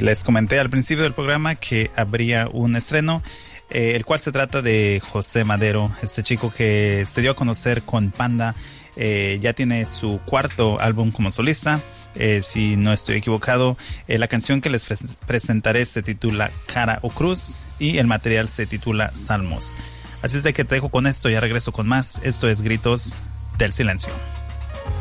Les comenté al principio del programa que habría un estreno, el cual se trata de José Madero, este chico que se dio a conocer con Panda. Ya tiene su cuarto álbum como solista. Si no estoy equivocado, la canción que les presentaré se titula Cara o Cruz y el material se titula Salmos. Así es de que te dejo con esto, ya regreso con más. Esto es Gritos del Silencio.